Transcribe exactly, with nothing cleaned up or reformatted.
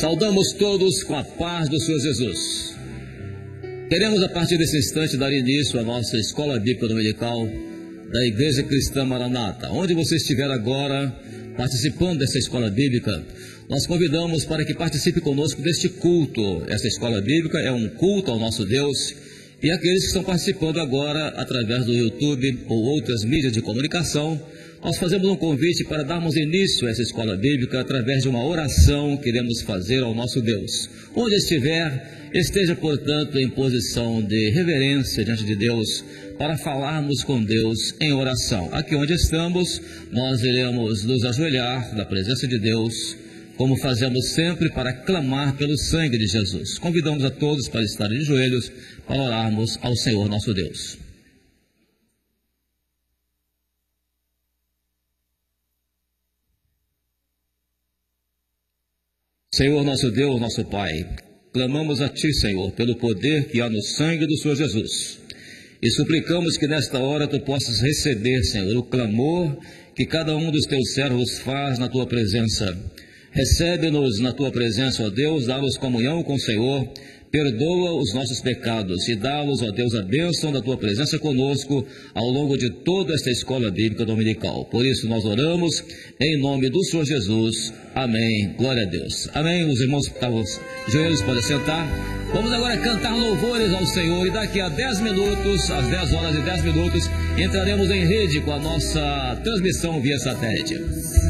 Saudamos todos com a paz do Senhor Jesus. Queremos, a partir desse instante, dar início à nossa Escola Bíblica Dominical da Igreja Cristã Maranata. Onde você estiver agora participando dessa Escola Bíblica, nós convidamos para que participe conosco deste culto. Essa Escola Bíblica é um culto ao nosso Deus, e aqueles que estão participando agora através do YouTube ou outras mídias de comunicação, nós fazemos um convite para darmos início a essa Escola Bíblica através de uma oração que iremos fazer ao nosso Deus. Onde estiver, esteja, portanto, em posição de reverência diante de Deus, para falarmos com Deus em oração. Aqui onde estamos, nós iremos nos ajoelhar na presença de Deus, como fazemos sempre, para clamar pelo sangue de Jesus. Convidamos a todos para estarem de joelhos, para orarmos ao Senhor nosso Deus. Senhor nosso Deus, nosso Pai, clamamos a Ti, Senhor, pelo poder que há no sangue do Senhor Jesus, e suplicamos que nesta hora Tu possas receber, Senhor, o clamor que cada um dos Teus servos faz na Tua presença. Recebe-nos na Tua presença, ó Deus, dá-nos comunhão com o Senhor, perdoa os nossos pecados e dá-nos, ó Deus, a bênção da Tua presença conosco ao longo de toda esta Escola Bíblica Dominical. Por isso nós oramos em nome do Senhor Jesus. Amém. Glória a Deus. Amém. Os irmãos que estavam joelhos podem sentar. Vamos agora cantar louvores ao Senhor, e daqui a dez minutos, às dez horas e dez minutos, entraremos em rede com a nossa transmissão via satélite.